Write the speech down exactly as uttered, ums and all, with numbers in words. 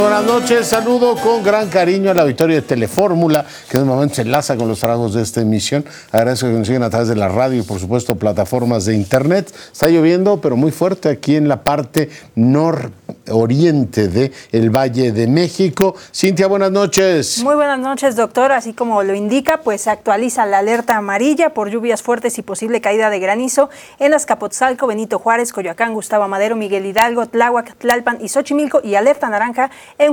buenas noches. Saludo con gran cariño al auditorio de Telefórmula, que en un momento se enlaza con los trabajos de esta emisión. Agradezco que nos sigan a través de la radio y, por supuesto, plataformas de internet. Está lloviendo, pero muy fuerte aquí en la parte nororiente del Valle de México. Cintia, buenas noches. Muy buenas noches, doctor. Así como lo indica, pues se actualiza la alerta amarilla por lluvias fuertes y posible caída de granizo en Azcapotzalco, Benito Juárez, Coyoacán, Gustavo Madero, Miguel Hidalgo, Tláhuac, Tlalpan y Xochimilco, y alerta naranja en